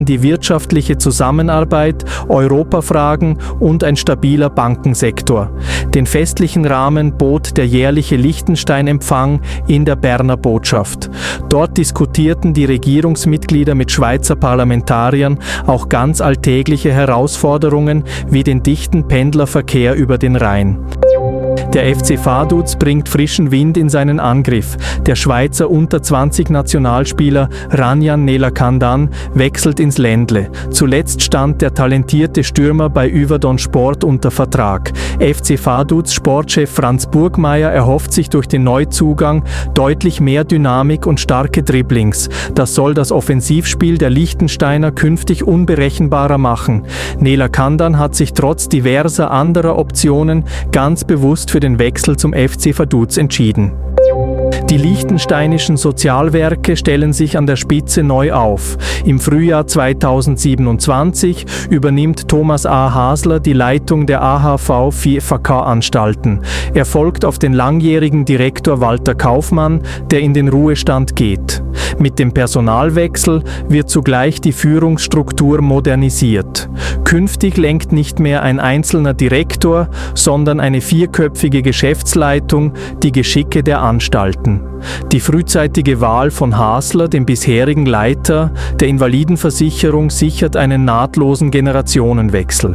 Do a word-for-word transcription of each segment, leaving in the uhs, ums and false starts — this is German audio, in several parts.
die wirtschaftliche Zusammenarbeit, Europafragen und ein stabiler Bankensektor. Den festlichen Rahmen bot der jährliche Liechtenstein-Empfang in der Berner Botschaft. Dort diskutierten die Regierungsmitglieder mit Schweizer Parlamentariern auch ganz alltägliche Herausforderungen wie den dichten Pendlerverkehr über den Rhein. Der F C Vaduz bringt frischen Wind in seinen Angriff. Der Schweizer unter zwanzig Nationalspieler Ranjan Neelakandan wechselt ins Ländle. Zuletzt stand der talentierte Stürmer bei Yverdon Sport unter Vertrag. F C Vaduz Sportchef Franz Burgmeier erhofft sich durch den Neuzugang deutlich mehr Dynamik und starke Dribblings. Das soll das Offensivspiel der Liechtensteiner künftig unberechenbarer machen. Neelakandan hat sich trotz diverser anderer Optionen ganz bewusst für den Wechsel zum F C Vaduz entschieden. Die liechtensteinischen Sozialwerke stellen sich an der Spitze neu auf. Im Frühjahr zweitausendsiebenundzwanzig übernimmt Thomas A. Hasler die Leitung der A H V vier V K-Anstalten. Er folgt auf den langjährigen Direktor Walter Kaufmann, der in den Ruhestand geht. Mit dem Personalwechsel wird zugleich die Führungsstruktur modernisiert. Künftig lenkt nicht mehr ein einzelner Direktor, sondern eine vierköpfige Geschäftsleitung die Geschicke der Anstalten. Die frühzeitige Wahl von Hasler, dem bisherigen Leiter der Invalidenversicherung, sichert einen nahtlosen Generationenwechsel.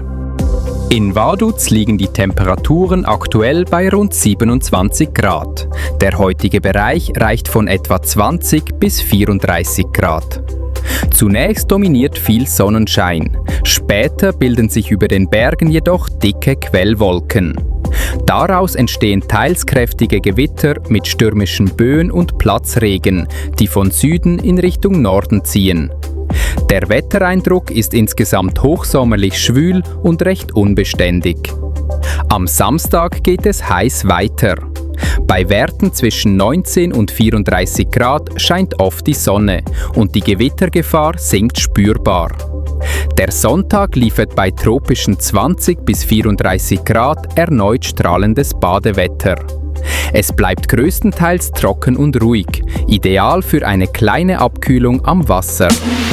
In Vaduz liegen die Temperaturen aktuell bei rund siebenundzwanzig Grad. Der heutige Bereich reicht von etwa zwanzig bis vierunddreißig Grad. Zunächst dominiert viel Sonnenschein. Später bilden sich über den Bergen jedoch dicke Quellwolken. Daraus entstehen teils kräftige Gewitter mit stürmischen Böen und Platzregen, die von Süden in Richtung Norden ziehen. Der Wettereindruck ist insgesamt hochsommerlich schwül und recht unbeständig. Am Samstag geht es heiß weiter. Bei Werten zwischen neunzehn und vierunddreißig Grad scheint oft die Sonne und die Gewittergefahr sinkt spürbar. Der Sonntag liefert bei tropischen zwanzig bis vierunddreißig Grad erneut strahlendes Badewetter. Es bleibt größtenteils trocken und ruhig, ideal für eine kleine Abkühlung am Wasser.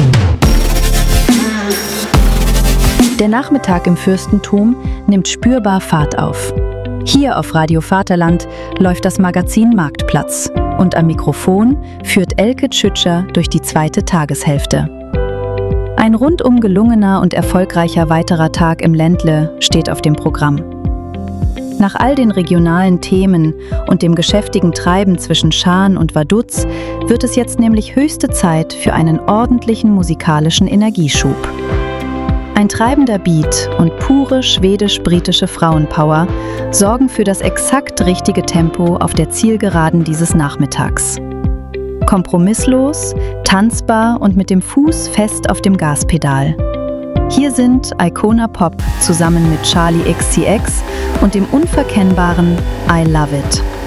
Der Nachmittag im Fürstentum nimmt spürbar Fahrt auf. Hier auf Radio Vaterland läuft das Magazin Marktplatz und am Mikrofon führt Elke Tschütscher durch die zweite Tageshälfte. Ein rundum gelungener und erfolgreicher weiterer Tag im Ländle steht auf dem Programm. Nach all den regionalen Themen und dem geschäftigen Treiben zwischen Schaan und Vaduz wird es jetzt nämlich höchste Zeit für einen ordentlichen musikalischen Energieschub. Ein treibender Beat und pure schwedisch-britische Frauenpower sorgen für das exakt richtige Tempo auf der Zielgeraden dieses Nachmittags. Kompromisslos, tanzbar und mit dem Fuß fest auf dem Gaspedal. Hier sind Icona Pop zusammen mit Charlie X C X und dem unverkennbaren I Love It.